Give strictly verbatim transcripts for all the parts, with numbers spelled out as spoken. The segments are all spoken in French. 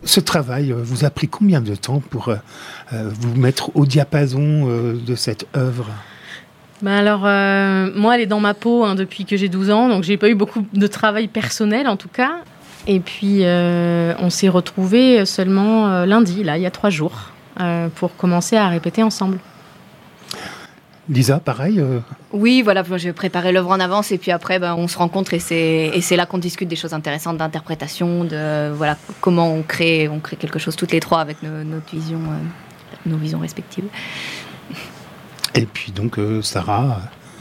Ce travail vous a pris combien de temps pour euh, vous mettre au diapason euh, de cette œuvre ? Ben alors, euh, moi, elle est dans ma peau hein, depuis que j'ai douze ans, donc j'ai pas eu beaucoup de travail personnel en tout cas. Et puis, euh, on s'est retrouvés seulement euh, lundi, là, il y a trois jours, euh, pour commencer à répéter ensemble. Lisa, pareil euh... Oui, voilà, je préparais l'œuvre en avance et puis après, ben, on se rencontre et c'est, et c'est là qu'on discute des choses intéressantes d'interprétation, de voilà, comment on crée, on crée quelque chose toutes les trois avec nos, notre vision, euh, nos visions respectives. Et puis donc, euh, Sarah,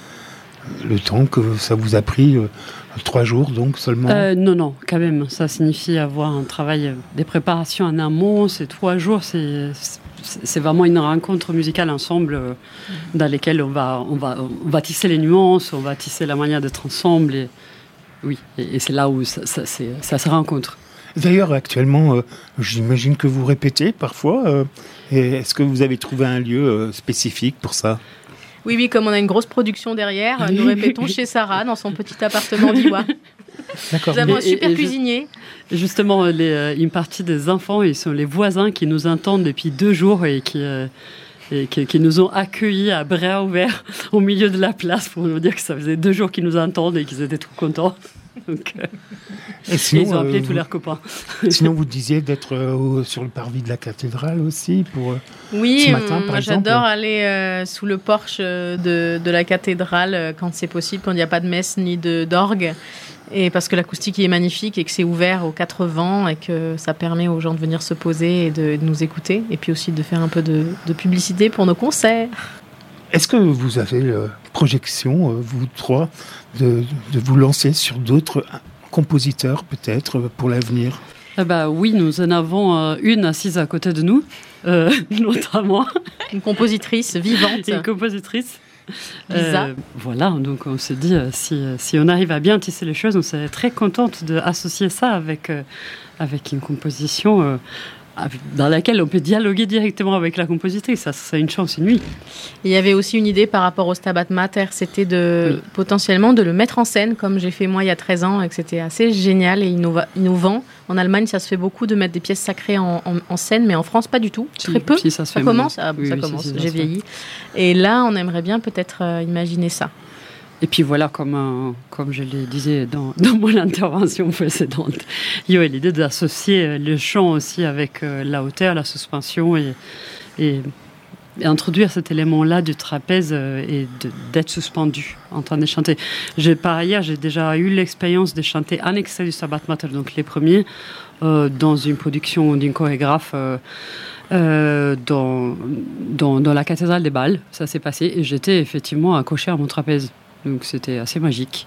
le temps que ça vous a pris, euh, trois jours donc seulement euh, Non, non, quand même. Ça signifie avoir un travail, des préparations en amont. C'est trois jours, c'est... C'est vraiment une rencontre musicale ensemble euh, dans laquelle on va, on, va, on va tisser les nuances, on va tisser la manière d'être ensemble. Et, oui, et, et c'est là où ça, ça, c'est, ça se rencontre. D'ailleurs, actuellement, euh, j'imagine que vous répétez parfois. Euh, et est-ce que vous avez trouvé un lieu euh, spécifique pour ça ? Oui, oui, comme on a une grosse production derrière, nous répétons chez Sarah, dans son petit appartement d'Iwa. D'accord. Nous avons un super et, et cuisinier. Justement, les, une partie des enfants, ils sont les voisins qui nous entendent depuis deux jours et qui, euh, et qui, qui nous ont accueillis à bras ouverts au milieu de la place pour nous dire que ça faisait deux jours qu'ils nous entendent et qu'ils étaient trop contents. Donc, euh, et sinon, et ils ont appelé euh, tous vous, leurs copains. Sinon, vous disiez d'être euh, sur le parvis de la cathédrale aussi pour euh, oui, ce matin, par moi exemple. J'adore aller euh, sous le porche de, de la cathédrale euh, quand c'est possible, quand il n'y a pas de messe ni de, d'orgue. Et parce que l'acoustique est magnifique et que c'est ouvert aux quatre vents et que ça permet aux gens de venir se poser et de, de nous écouter. Et puis aussi de faire un peu de, de publicité pour nos concerts. Est-ce que vous avez euh, projection, euh, vous trois, de, de vous lancer sur d'autres compositeurs peut-être pour l'avenir ? Eh ben, oui, nous en avons euh, une assise à côté de nous, euh, notamment. Une compositrice vivante. Une compositrice. Lisa. Euh, voilà, donc on se dit, euh, si, si on arrive à bien tisser les choses, on serait très contente d'associer ça avec, euh, avec une composition euh, dans laquelle on peut dialoguer directement avec la compositrice. Ça, c'est une chance inouïe. Il y avait aussi une idée par rapport au Stabat Mater, c'était de, oui. potentiellement de le mettre en scène, comme j'ai fait moi il y a treize ans, et que c'était assez génial et innova- innovant. En Allemagne, ça se fait beaucoup de mettre des pièces sacrées en, en, en scène, mais en France, pas du tout. Si, Très peu. Si, ça se ça fait commence, ah, oui, ça oui, commence. Si, si, j'ai ça vieilli. Et là, on aimerait bien peut-être euh, imaginer ça. Et puis voilà, comme, euh, comme je le disais dans, dans mon intervention précédente, il y a l'idée d'associer le chant aussi avec euh, la hauteur, la suspension et, et, et introduire cet élément-là du trapèze euh, et de, d'être suspendu en train de chanter. J'ai, par ailleurs, j'ai déjà eu l'expérience de chanter un extrait du Stabat Mater, donc les premiers, euh, dans une production d'une chorégraphe euh, euh, dans, dans, dans la cathédrale des Bâles. Ça s'est passé et j'étais effectivement accrochée à mon trapèze. Donc c'était assez magique.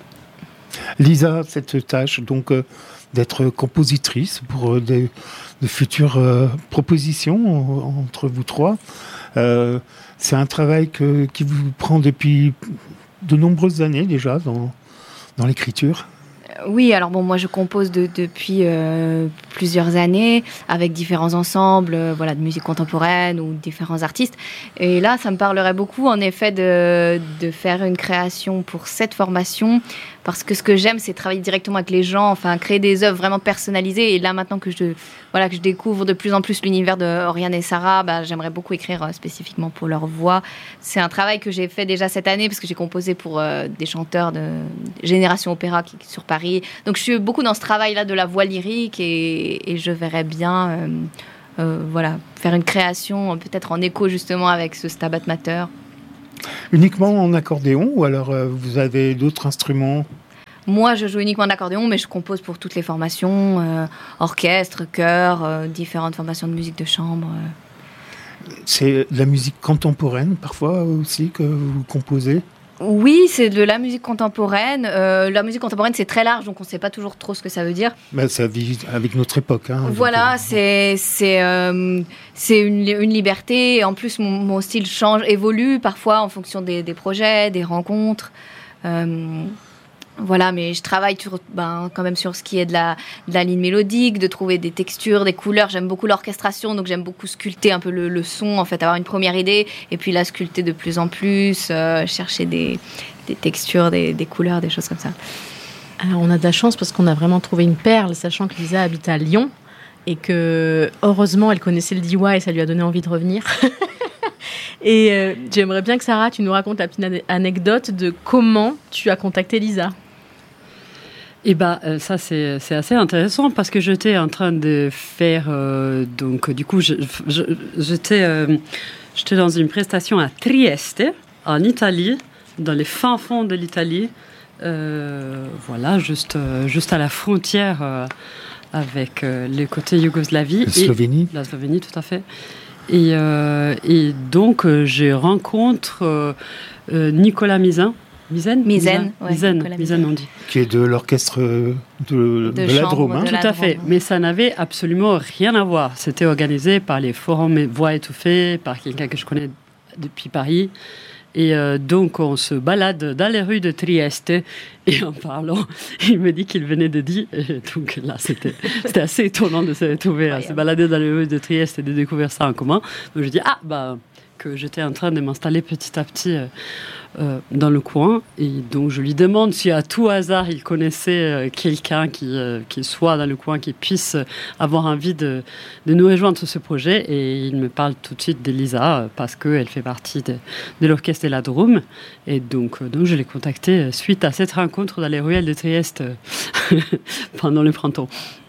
Lisa, cette tâche donc euh, d'être compositrice pour euh, des, de futures euh, propositions euh, entre vous trois, euh, c'est un travail que, qui vous prend depuis de nombreuses années déjà dans, dans l'écriture. Oui, alors bon, moi je compose de, depuis euh, plusieurs années avec différents ensembles, euh, voilà, de musique contemporaine ou différents artistes. Et là, ça me parlerait beaucoup, en effet, de, de faire une création pour cette formation, parce que ce que j'aime, c'est travailler directement avec les gens, enfin créer des œuvres vraiment personnalisées. Et là, maintenant que je, voilà, que je découvre de plus en plus l'univers de Oriane et Sarah, bah, j'aimerais beaucoup écrire euh, spécifiquement pour leur voix. C'est un travail que j'ai fait déjà cette année, parce que j'ai composé pour euh, des chanteurs de Génération Opéra qui, sur Paris. Donc je suis beaucoup dans ce travail-là de la voix lyrique et, et je verrais bien euh, euh, voilà, faire une création peut-être en écho justement avec ce Stabat Mater. Uniquement en accordéon ou alors euh, vous avez d'autres instruments ? Moi, je joue uniquement en accordéon, mais je compose pour toutes les formations, euh, orchestre, chœur, euh, différentes formations de musique de chambre. Euh. C'est de la musique contemporaine parfois aussi que vous composez ? Oui, c'est de la musique contemporaine. Euh, la musique contemporaine, c'est très large, donc on ne sait pas toujours trop ce que ça veut dire. Ben, ça vit avec notre époque. Hein, voilà, donc, c'est, c'est, euh, c'est une, une liberté. Et en plus, mon, mon style change, évolue parfois en fonction des, des projets, des rencontres. Euh, Voilà, mais je travaille sur, ben, quand même sur ce qui est de la, de la ligne mélodique, de trouver des textures, des couleurs. J'aime beaucoup l'orchestration, donc j'aime beaucoup sculpter un peu le, le son, en fait, avoir une première idée, et puis la sculpter de plus en plus, euh, chercher des, des textures, des, des couleurs, des choses comme ça. Alors, on a de la chance parce qu'on a vraiment trouvé une perle, sachant que Lisa habite à Lyon. et que heureusement elle connaissait le diwa et ça lui a donné envie de revenir. Et euh, j'aimerais bien que Sarah, tu nous racontes la petite anecdote de comment tu as contacté Lisa. Eh ben, euh, ça c'est, c'est assez intéressant parce que j'étais en train de faire euh, donc du coup je, je, j'étais euh, j'étais dans une prestation à Trieste en Italie, dans les fins fonds de l'Italie, euh, voilà juste euh, juste à la frontière euh, avec euh, le côté Yougoslavie, la Slovénie. Et, la Slovénie, tout à fait. Et, euh, et donc, euh, je rencontre euh, euh, Nicolas Misen. Misen Misen, ouais, Misen, Misen, on dit. Qui est de l'orchestre de, de, de, de la Drôme. Hein. de Tout la à fait, Drôme. mais ça n'avait absolument rien à voir. C'était organisé par les forums Voix étouffées, par quelqu'un que je connais depuis Paris. Et euh, donc, on se balade dans les rues de Trieste et en parlant, il me dit qu'il venait de dire. Et donc là, c'était, c'était assez étonnant de se retrouver à se balader dans les rues de Trieste et de découvrir ça en commun. Donc, je dis, ah, bah, que j'étais en train de m'installer petit à petit euh, euh, dans le coin. Et donc, je lui demande si à tout hasard, il connaissait euh, quelqu'un qui, euh, qui soit dans le coin, qui puisse avoir envie de, de nous rejoindre sur ce projet. Et il me parle tout de suite d'Elisa euh, parce qu'elle fait partie de, de l'orchestre de la Drôme. Et donc, euh, donc, je l'ai contactée suite à cette rencontre dans les ruelles de Trieste euh, pendant le printemps.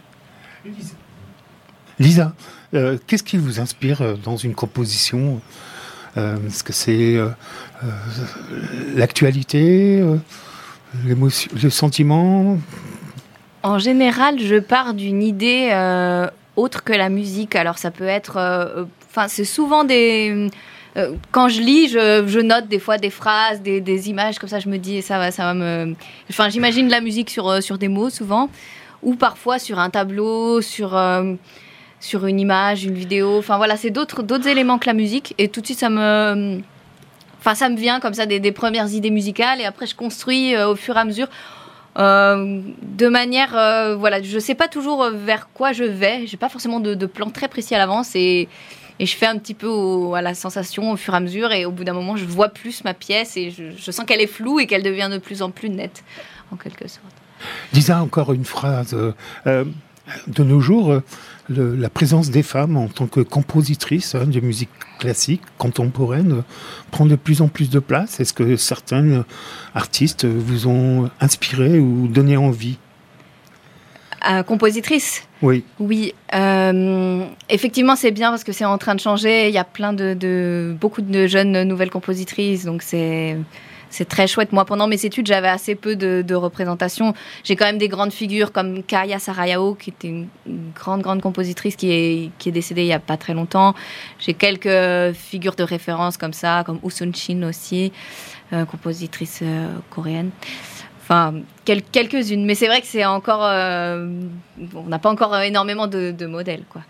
Lisa, euh, qu'est-ce qui vous inspire euh, dans une composition ? euh, Est-ce que c'est euh, euh, l'actualité, euh, l'émotion, le sentiment ? En général, je pars d'une idée euh, autre que la musique. Alors, ça peut être... Enfin, euh, c'est souvent des... Euh, quand je lis, je, je note des fois des phrases, des, des images, comme ça, je me dis, ça va, ça va me... Enfin, j'imagine la musique sur, sur des mots, souvent. Ou parfois sur un tableau, sur... Euh, sur une image, une vidéo, enfin voilà, c'est d'autres, d'autres éléments que la musique, et tout de suite ça me, enfin ça me vient comme ça des, des premières idées musicales, et après je construis euh, au fur et à mesure, euh, de manière, euh, voilà, je sais pas toujours vers quoi je vais, j'ai pas forcément de, de plan très précis à l'avance, et, et je fais un petit peu au, à la sensation au fur et à mesure, et au bout d'un moment je vois plus ma pièce, et je, je sens qu'elle est floue, et qu'elle devient de plus en plus nette, en quelque sorte. Lisa, encore une phrase, euh, de nos jours, euh, Le, la présence des femmes en tant que compositrices hein, de musique classique, contemporaine, euh, prend de plus en plus de place. Est-ce que certains artistes vous ont inspiré ou donné envie ? euh, Compositrice ? Oui. Oui. Euh, effectivement, c'est bien parce que c'est en train de changer. Il y a plein de, de beaucoup de jeunes nouvelles compositrices, donc c'est... C'est très chouette. Moi, pendant mes études, j'avais assez peu de, de représentation. J'ai quand même des grandes figures comme Kaya Sarayao, qui était une, une grande, grande compositrice qui est, qui est décédée il n'y a pas très longtemps. J'ai quelques figures de référence comme ça, comme Woo Sun-shin aussi, euh, compositrice euh, coréenne. Enfin, quel, quelques-unes. Mais c'est vrai que c'est encore... Euh, on n'a pas encore énormément de, de modèles, quoi.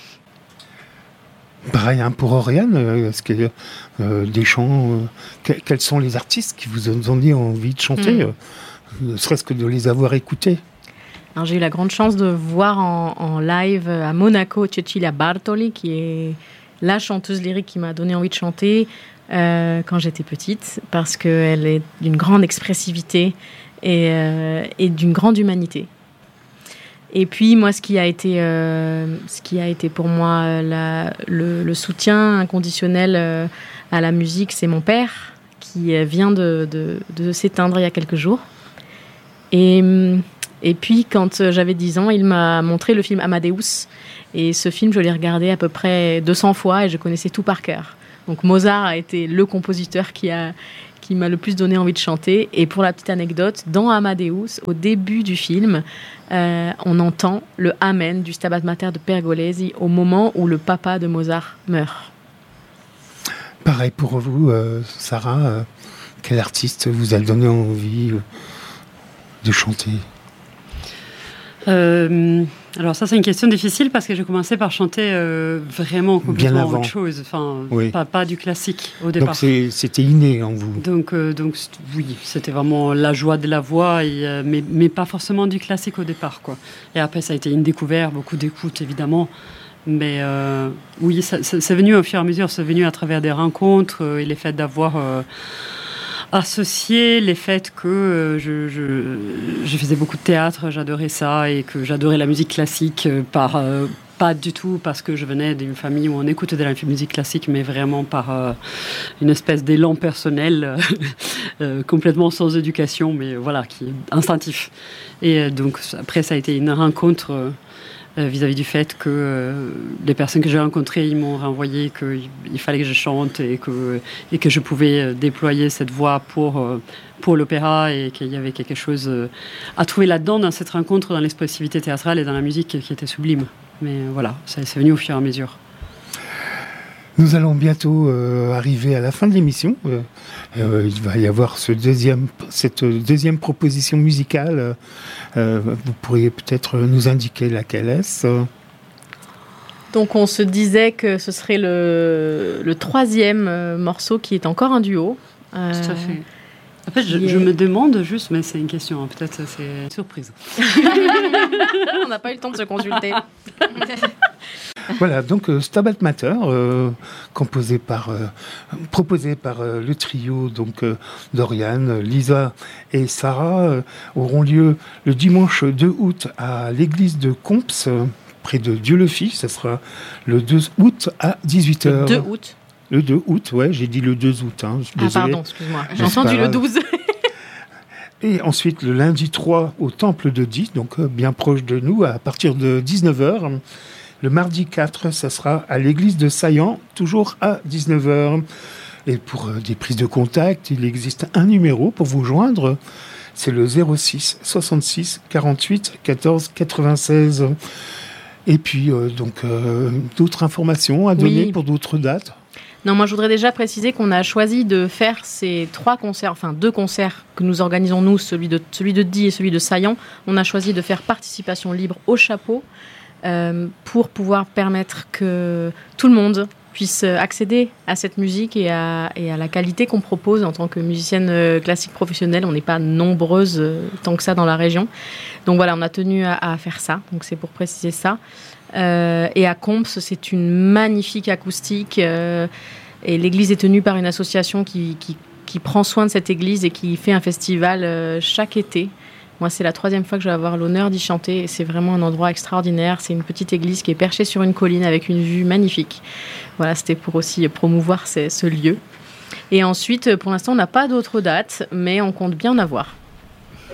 Pareil hein, pour Oriane, est-ce qu'il y a euh, des chants, euh, que, quels sont les artistes qui vous ont donné envie de chanter, mmh. euh, ne serait-ce que de les avoir écoutés ? Alors, j'ai eu la grande chance de voir en, en live à Monaco Cecilia Bartoli, qui est la chanteuse lyrique qui m'a donné envie de chanter euh, quand j'étais petite, parce qu'elle est d'une grande expressivité et, euh, et d'une grande humanité. Et puis, moi, ce qui a été, euh, ce qui a été pour moi la, le, le soutien inconditionnel euh, à la musique, c'est mon père, qui vient de, de, de s'éteindre il y a quelques jours. Et, et puis, quand j'avais dix ans, il m'a montré le film Amadeus. Et ce film, je l'ai regardé à peu près deux cents fois et je connaissais tout par cœur. Donc, Mozart a été le compositeur qui a... qui m'a le plus donné envie de chanter. Et pour la petite anecdote, dans Amadeus, au début du film, euh, on entend le Amen du Stabat Mater de Pergolesi au moment où le papa de Mozart meurt. Pareil pour vous, euh, Sarah, euh, quel artiste vous a donné envie euh, de chanter ? Euh, alors ça c'est une question difficile parce que j'ai commencé par chanter euh, vraiment complètement autre chose, enfin oui. pas, pas du classique au départ. Donc c'est, c'était inné en vous. Donc, euh, donc oui, c'était vraiment la joie de la voix, et, euh, mais, mais pas forcément du classique au départ, quoi. Et après ça a été une découverte, beaucoup d'écoute évidemment, mais euh, oui, ça, ça, c'est venu au fur et à mesure, c'est venu à travers des rencontres euh, et les faits d'avoir... Euh, associer les faits que euh, je, je, je faisais beaucoup de théâtre, j'adorais ça, et que j'adorais la musique classique euh, par... Euh, pas du tout parce que je venais d'une famille où on écoutait de la musique classique, mais vraiment par euh, une espèce d'élan personnel, euh, complètement sans éducation, mais voilà, qui est instinctif. Et euh, donc après, ça a été une rencontre euh, vis-à-vis du fait que euh, les personnes que j'ai rencontrées, ils m'ont renvoyé qu'il fallait que je chante et que, et que je pouvais déployer cette voix pour... Euh, pour l'opéra, et qu'il y avait quelque chose à trouver là-dedans, dans cette rencontre, dans l'expressivité théâtrale et dans la musique qui était sublime. Mais voilà, ça, c'est venu au fur et à mesure. Nous allons bientôt euh, arriver à la fin de l'émission. Euh, euh, il va y avoir ce deuxième, cette deuxième proposition musicale. Euh, vous pourriez peut-être nous indiquer laquelle est-ce ? Donc on se disait que ce serait le, le troisième euh, morceau qui est encore un duo. Euh, Tout à fait. En fait, je, je me demande juste, mais c'est une question, hein, peut-être c'est une surprise. On n'a pas eu le temps de se consulter. Voilà, donc euh, Stabat Mater, euh, composé par, euh, proposé par euh, le trio donc euh, Dorian, Lisa et Sarah, euh, auront lieu le dimanche deux août à l'église de Comps, euh, près de Dieu-le-Fils. Ça sera le deux août à dix-huit heures. Le deux août. Le deux août, ouais, j'ai dit le deux août. Hein, ah pardon, excuse-moi. J'ai entendu le douze. Et ensuite, le lundi trois au Temple de Die, donc euh, bien proche de nous, à partir de dix-neuf heures. Le mardi quatre, ça sera à l'église de Saillant, toujours à dix-neuf heures. Et pour euh, des prises de contact, il existe un numéro pour vous joindre. C'est le zéro six soixante-six quarante-huit quatorze quatre-vingt-seize. Et puis, euh, donc, euh, d'autres informations à donner oui. pour d'autres dates ? Non, moi je voudrais déjà préciser qu'on a choisi de faire ces trois concerts, enfin deux concerts que nous organisons nous, celui de, celui de Die et celui de Saillant. On a choisi de faire participation libre au chapeau euh, pour pouvoir permettre que tout le monde puisse accéder à cette musique et à, et à la qualité qu'on propose en tant que musicienne classique professionnelle. On n'est pas nombreuses euh, tant que ça dans la région. Donc voilà, on a tenu à, à faire ça, donc c'est pour préciser ça. Euh, et à Comps, c'est une magnifique acoustique euh, et l'église est tenue par une association qui, qui, qui prend soin de cette église et qui fait un festival euh, chaque été. Moi, c'est la troisième fois que je vais avoir l'honneur d'y chanter et c'est vraiment un endroit extraordinaire. C'est une petite église qui est perchée sur une colline avec une vue magnifique. Voilà, c'était pour aussi promouvoir ce, ce lieu. Et ensuite, pour l'instant, on n'a pas d'autres dates, mais on compte bien en avoir.